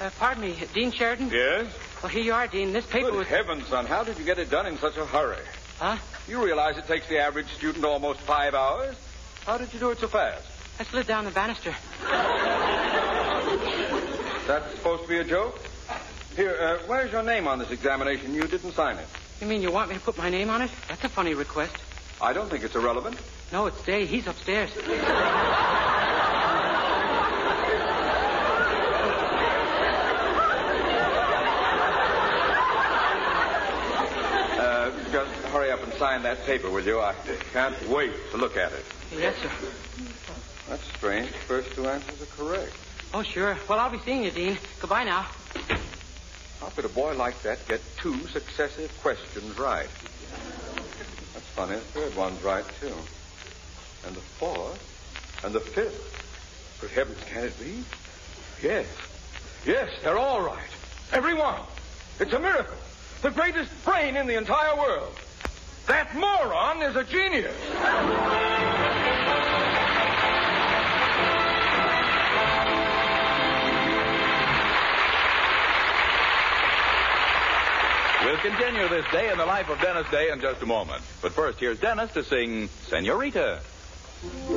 Pardon me, Dean Sheridan? Yes? Well, here you are, Dean. This paper Good was... heavens, son. How did you get it done in such a hurry? Huh? You realize it takes the average student almost 5 hours? How did you do it so fast? I slid down the banister. That's supposed to be a joke? Here, where's your name on this examination? You didn't sign it. You mean you want me to put my name on it? That's a funny request. I don't think it's irrelevant. No, it's Day. He's upstairs. Just hurry up and sign that paper, will you? I can't wait to look at it. Yes, sir. That's strange. The first 2 answers are correct. Oh, sure. Well, I'll be seeing you, Dean. Goodbye now. How could a boy like that get 2 successive questions right? That's funny. The third one's right, too. And the fourth. And the fifth. Good heavens, can it be? Yes. Yes, they're all right. Every one. It's a miracle. The greatest brain in the entire world. That moron is a genius. We'll continue this day in the life of Dennis Day in just a moment. But first, here's Dennis to sing Senorita.